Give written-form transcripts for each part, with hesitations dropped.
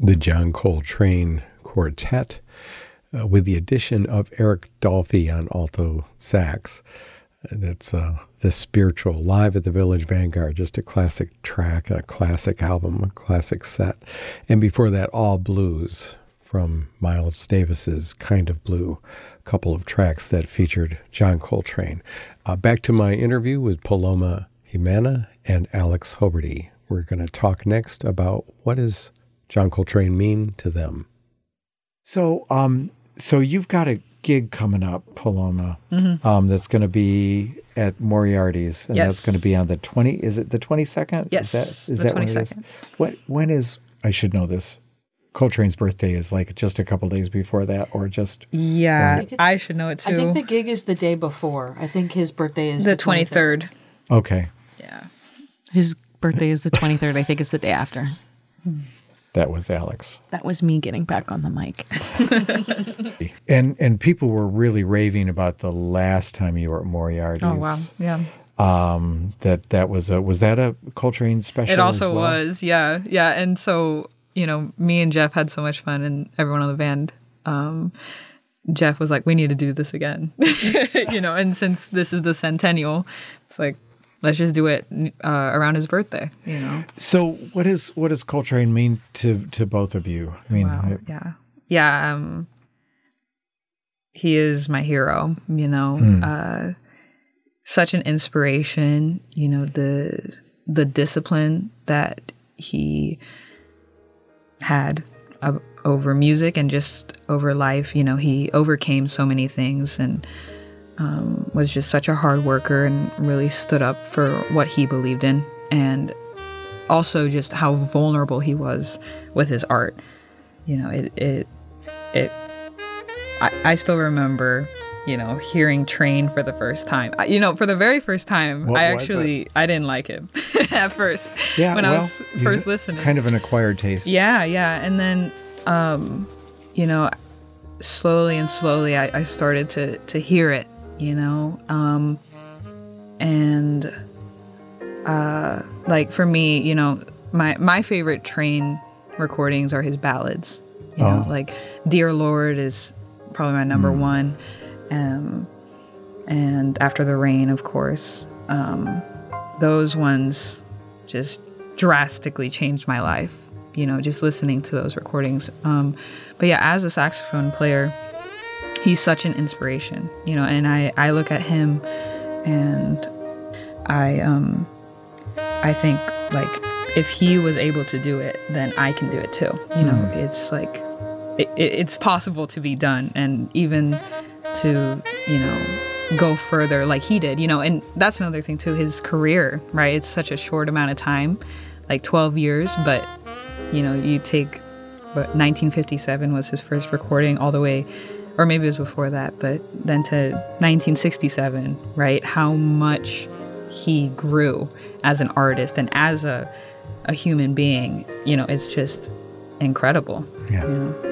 the John Coltrane Quartet with the addition of Eric Dolphy on alto sax. That's The Spiritual, live at the Village Vanguard, just a classic track, a classic album, a classic set. And before that, All Blues from Miles Davis's Kind of Blue, a couple of tracks that featured John Coltrane. Back to my interview with Paloma Jimena and Alex Hoberty. We're going to talk next about what does John Coltrane mean to them. So you've got a gig coming up, Paloma, that's going to be at Moriarty's, and that's going to be on the 20. Is it the 22nd? Yes, is that 22nd. When is? I should know this. Coltrane's birthday is like just a couple days before that, or just I should know it too. I think the gig is the day before. I think his birthday is the 23rd. Okay. Yeah, his birthday is the 23rd. I think it's the day after. That was Alex. That was me getting back on the mic. And people were really raving about the last time you were at Moriarty's. Oh wow, yeah. That was that a Coltrane special? It also as well? was, yeah. And so me and Jeff had so much fun, and everyone on the band. Jeff was like, "We need to do this again," And since this is the centennial, it's like, let's just do it around his birthday, So what does Coltrane mean to both of you? I mean, wow. He is my hero, such an inspiration, the discipline that he had over music and just over life. He overcame so many things and was just such a hard worker and really stood up for what he believed in, and also just how vulnerable he was with his art. I still remember, hearing Train for the first time. For the very first time, I didn't like him at first. Yeah, when I was first listening. Kind of an acquired taste. Yeah, and then slowly I started to hear it. Like for me, my favorite Train recordings are his ballads. Like Dear Lord is probably my number one, and After the Rain, of course. Those ones just drastically changed my life, just listening to those recordings. But yeah, as a saxophone player, he's such an inspiration, and I look at him and I think, like, if he was able to do it, then I can do it too. It's like, it's possible to be done, and even to, go further like he did, and that's another thing too, his career, right? It's such a short amount of time, like 12 years, but, you take, 1957 was his first recording all the way, or maybe it was before that, but then to 1967, right? How much he grew as an artist and as a human being, it's just incredible. Yeah.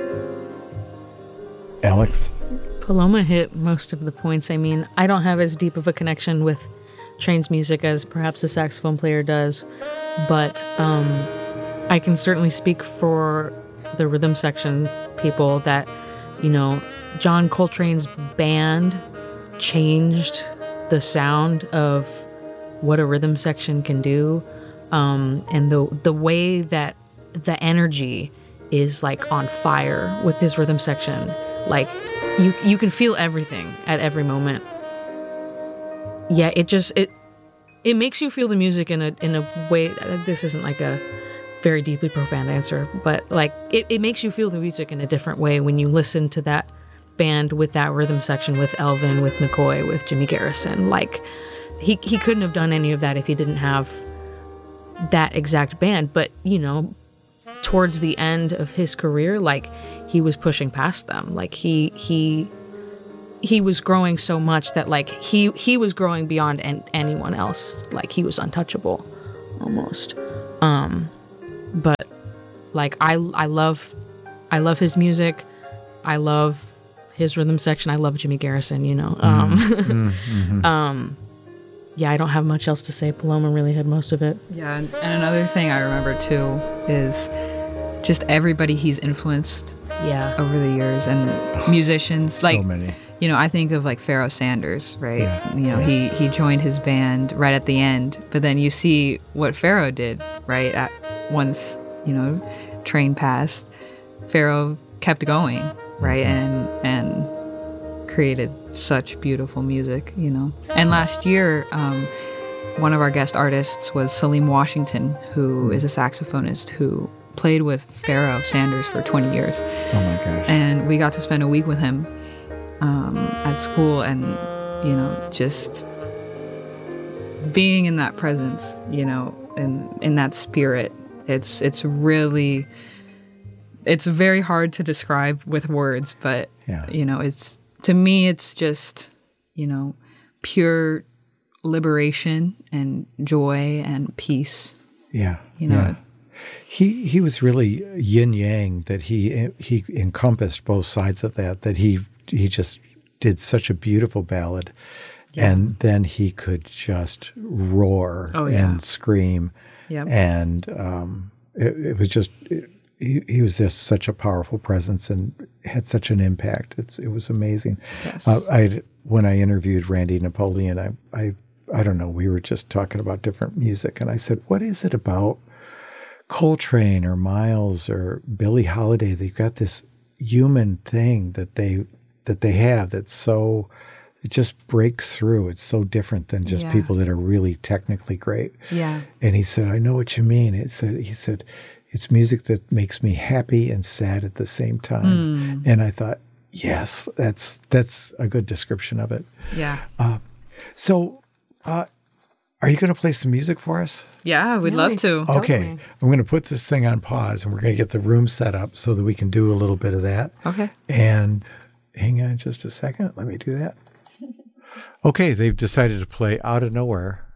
Alex? Paloma hit most of the points. I mean, I don't have as deep of a connection with Train's music as perhaps a saxophone player does, but I can certainly speak for the rhythm section people that, John Coltrane's band changed the sound of what a rhythm section can do, and the way that the energy is like on fire with his rhythm section. Like you can feel everything at every moment. Yeah, it makes you feel the music in a way. This isn't like a very deeply profound answer, but like it makes you feel the music in a different way when you listen to that band with that rhythm section, with Elvin, with McCoy, with Jimmy Garrison. Like he couldn't have done any of that if he didn't have that exact band. But towards the end of his career, like, he was pushing past them. Like he was growing so much that, like, he was growing beyond anyone else. Like, he was untouchable almost. But like I love his music. I love his rhythm section. I love Jimmy Garrison, Yeah, I don't have much else to say. Paloma really had most of it. Yeah, and another thing I remember too is just everybody he's influenced Yeah. over the years, and musicians So like many. you know, I think of like Pharoah Sanders, right? Yeah. You know, he joined his band right at the end, but then you see what Pharoah did, right? Once, you know, Train passed, Pharoah kept going, right? And created such beautiful music, you know. And last year, one of our guest artists was Salim Washington, who is a saxophonist who played with Pharoah Sanders for 20 years. Oh my gosh. And we got to spend a week with him at school, and, you know, just being in that presence, you know, in that spirit, it's really, it's very hard to describe with words, but, Yeah. you know, to me, it's just, you know, pure liberation and joy and peace. Yeah. You know. Yeah. He was really yin yang, that he encompassed both sides of that he just did such a beautiful ballad, and then he could just roar and scream. Yep. And it was just, he was just such a powerful presence and had such an impact. It was amazing. Yes. When I interviewed Randy Napoleon, I don't know, we were just talking about different music, and I said, what is it about Coltrane or Miles or Billie Holiday? They've got this human thing that they have that's so, it just breaks through. It's so different than just people that are really technically great. Yeah. And he said, I know what you mean. He said, it's music that makes me happy and sad at the same time. And I thought, yes, that's a good description of it. Yeah. Are you going to play some music for us? Yeah, we'd love to. Okay. Totally. I'm going to put this thing on pause, and we're going to get the room set up so that we can do a little bit of that. Okay. And hang on just a second. Let me do that. Okay, they've decided to play Out of Nowhere